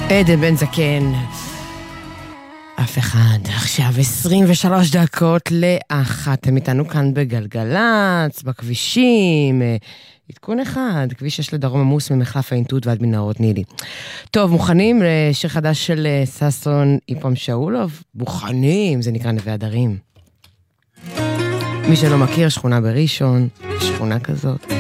עדן בן זקן, אף אחד. עכשיו 23 דקות לאחת. אתם איתנו כאן בגלגלץ, בכבישים. עדכון אחד, כביש 6 לדרום עמוס ממחלף העינתות ועד מנהרות נילי. טוב, מוכנים לשיר חדש של ששון איפום שאולוב? מוכנים, זה נקרא נווה הדרים. מי שלא מכיר, שכונה בראשון, שכונה כזאת.